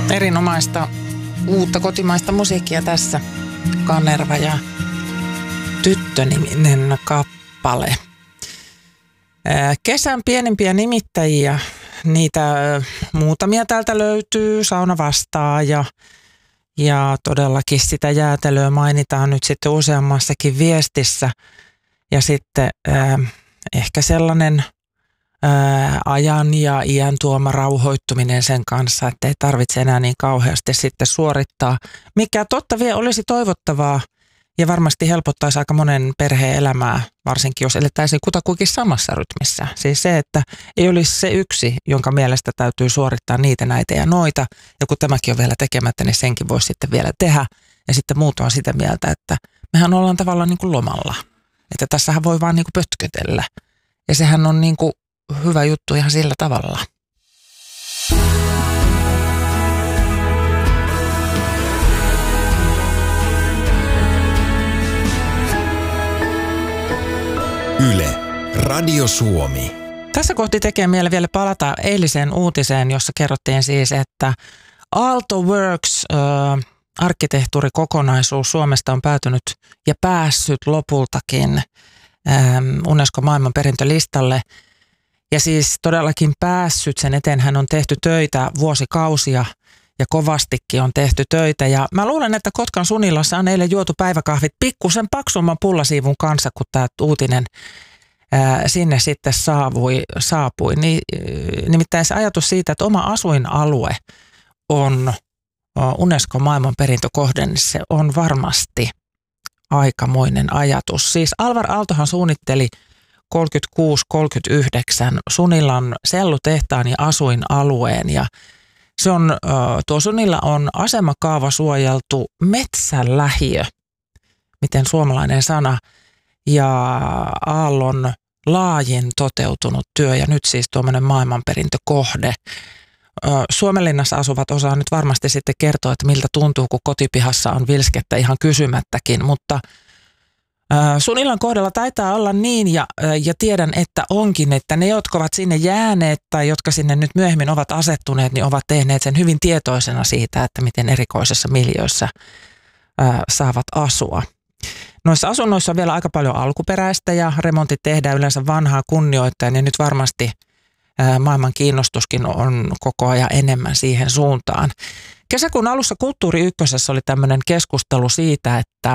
Erinomaista uutta kotimaista musiikkia tässä. Kanerva ja Tyttö-niminen kappale. Kesän pienimpiä nimittäjiä, niitä muutamia täältä löytyy. Sauna vastaa ja todellakin sitä jäätelöä mainitaan nyt sitten useammassakin viestissä. Ja sitten ehkä sellainen ajan ja iän tuoma rauhoittuminen sen kanssa, että ei tarvitse enää niin kauheasti sitten suorittaa, mikä totta vie olisi toivottavaa ja varmasti helpottaisi aika monen perheen elämää, varsinkin jos elettäisiin kutakuinkin samassa rytmissä. Siis se, että ei olisi se yksi, jonka mielestä täytyy suorittaa niitä, näitä ja noita, ja kun tämäkin on vielä tekemättä, niin senkin voisi sitten vielä tehdä, ja sitten muut on sitä mieltä, että mehän ollaan tavallaan niin kuin lomalla, että tässähän voi vaan niin kuin pötkötellä, ja sehän on niin kuin hyvä juttu ihan sillä tavalla. Yle, Radio Suomi. Tässä kohti tekee mieli vielä palata eiliseen uutiseen, jossa kerrottiin siis, että Aalto Works arkkitehtuurikokonaisuus Suomesta on päätynyt ja päässyt lopultakin Unesco maailmanperintölistalle. Ja siis todellakin päässyt sen eteen, hän on tehty töitä vuosikausia ja kovastikin on tehty töitä. Ja mä luulen, että Kotkan Sunilassa on eilen juotu päiväkahvit pikkusen paksumman pullasiivun kanssa, kun tämä uutinen sinne sitten saapui. Nimittäin se ajatus siitä, että oma asuinalue on Unesco maailmanperintökohde, niin se on varmasti aikamoinen ajatus. Siis Alvar Aaltohan suunnitteli 36-39 Sunilan sellutehtaan ja asuinalueen ja se on, tuo Sunila on asemakaava suojeltu metsälähiö, miten suomalainen sana, ja Aallon laajin toteutunut työ ja nyt siis tuommoinen maailmanperintökohde. Suomenlinnassa asuvat osaa nyt varmasti sitten kertoa, että miltä tuntuu, kun kotipihassa on vilskettä ihan kysymättäkin, mutta Sunilan kohdalla taitaa olla niin ja tiedän, että onkin, että ne, jotka ovat sinne jääneet tai jotka sinne nyt myöhemmin ovat asettuneet, niin ovat tehneet sen hyvin tietoisena siitä, että miten erikoisessa miljöissä saavat asua. Noissa asunnoissa on vielä aika paljon alkuperäistä ja remontit tehdään yleensä vanhaa kunnioittaen ja nyt varmasti maailman kiinnostuskin on koko ajan enemmän siihen suuntaan. Kesäkuun alussa Kulttuuri Ykkösessä oli tämmöinen keskustelu siitä, että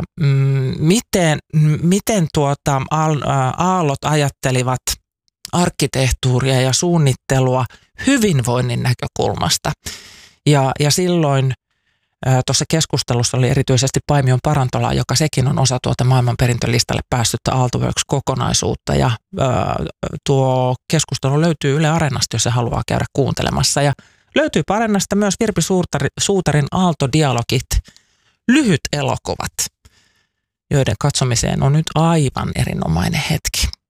miten aallot ajattelivat arkkitehtuuria ja suunnittelua hyvinvoinnin näkökulmasta. Ja silloin tuossa keskustelussa oli erityisesti Paimion Parantola, joka sekin on osa tuota maailmanperintölistalle päässyttä Aalto Works-kokonaisuutta. Ja tuo keskustelu löytyy Yle Areenasta, jos se haluaa käydä kuuntelemassa. Ja löytyy Areenasta myös Virpi Suutarin Aalto-dialogit, lyhyt elokuvat, joiden katsomiseen on nyt aivan erinomainen hetki.